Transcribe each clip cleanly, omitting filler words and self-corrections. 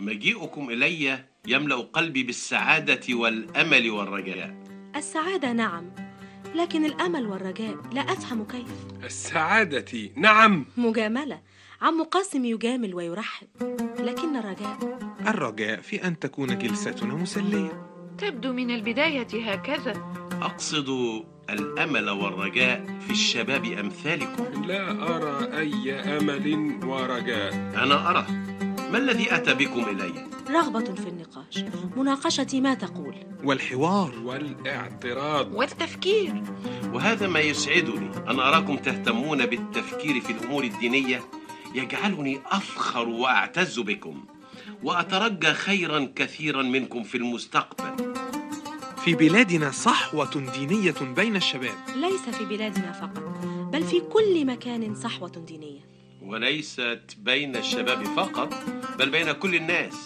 مجيئكم إلي يملأ قلبي بالسعادة والأمل والرجاء. السعادة نعم، لكن الأمل والرجاء لا أفهم كيف. السعادة نعم. مجاملة، عم قاسم يجامل ويرحب، لكن الرجاء في أن تكون جلستنا مسلية. تبدو من البداية هكذا. أقصد الأمل والرجاء في الشباب أمثالكم. لا أرى أي أمل ورجاء. أنا أرى. ما الذي أتى بكم إلي؟ رغبة في النقاش، مناقشة ما تقول، والحوار والاعتراض والتفكير. وهذا ما يسعدني، أن أراكم تهتمون بالتفكير في الأمور الدينية. يجعلني أفخر وأعتز بكم، وأترجى خيرا كثيرا منكم في المستقبل. في بلادنا صحوة دينية بين الشباب. ليس في بلادنا فقط، بل في كل مكان صحوة دينية. وليست بين الشباب فقط، بل بين كل الناس.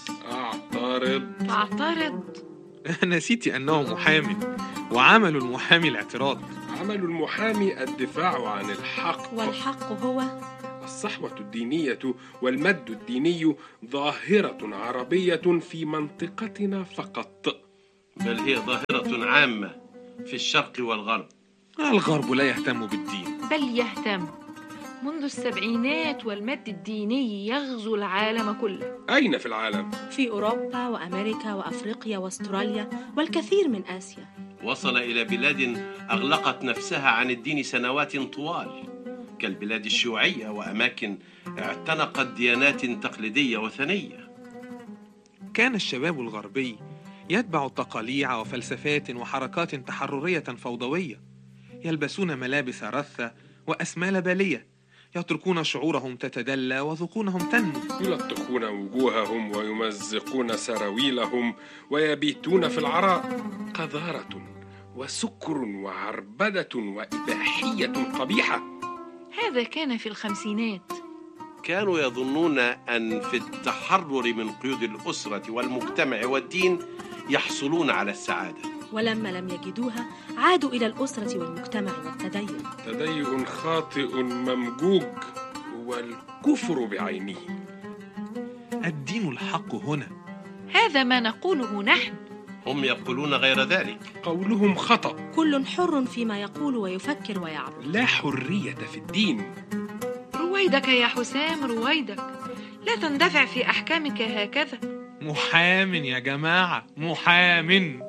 أعترض. نسيت أنه محامي، وعمل المحامي الاعتراض. عمل المحامي الدفاع عن الحق، والحق هو الصحوة الدينية والمد الديني ظاهرة عربية في منطقتنا فقط، بل هي ظاهرة عامة في الشرق والغرب. الغرب لا يهتم بالدين، بل يهتم. منذ السبعينات والمد الديني يغزو العالم كله. أين في العالم؟ في أوروبا وأمريكا وأفريقيا وأستراليا والكثير من آسيا. وصل إلى بلاد أغلقت نفسها عن الدين سنوات طوال، كالبلاد الشيوعية، وأماكن اعتنقت ديانات تقليدية وثنية. كان الشباب الغربي يتبع تقاليع وفلسفات وحركات تحررية فوضوية، يلبسون ملابس رثة وأسمال بالية، يتركون شعورهم تتدلى وذقونهم تنمو، يلطخون وجوههم ويمزقون سراويلهم ويبيتون في العراء. قذارة وسكر وعربدة وإباحية قبيحة. هذا كان في الخمسينات. كانوا يظنون أن في التحرر من قيود الأسرة والمجتمع والدين يحصلون على السعادة، ولما لم يجدوها عادوا إلى الأسرة والمجتمع والتدين. تدين خاطئ ممجوج هو الكفر بعينه. الدين الحق هنا. هذا ما نقوله نحن. هم يقولون غير ذلك. قولهم خطأ. كل حر فيما يقول ويفكر ويعبد. لا حرية في الدين. رويدك يا حسام، رويدك، لا تندفع في أحكامك هكذا. محام يا جماعة، محام.